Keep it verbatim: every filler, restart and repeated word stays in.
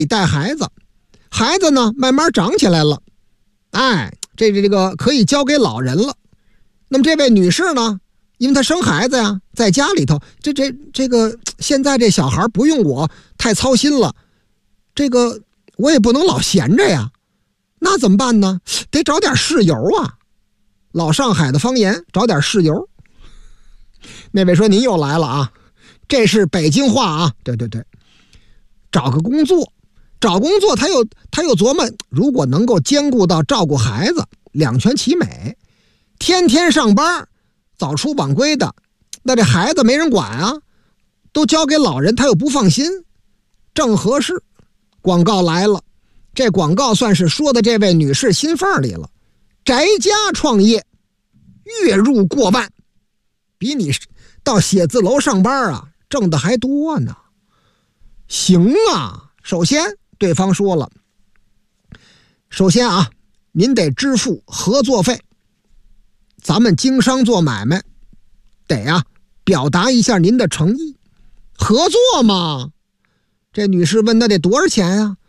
带孩子，孩子呢慢慢长起来了，哎，这这个可以交给老人了。那么这位女士呢，因为她生孩子呀，在家里头，这这这个现在这小孩不用我太操心了，这个我也不能老闲着呀，那怎么办呢？得找点事由啊。老上海的方言，找点事由。那位说您又来了啊，这是北京话啊。对对对，找个工作，找工作他又他又琢磨，如果能够兼顾到照顾孩子，两全其美，天天上班早出晚归的，那这孩子没人管啊，都交给老人，他又不放心，正合适。广告来了，这广告算是说的这位女士心缝里了。宅家创业，月入过万，比你到写字楼上班啊挣的还多呢。行啊，首先对方说了，首先啊，您得支付合作费，咱们经商做买卖得啊表达一下您的诚意，合作嘛。这女士问，那得多少钱啊？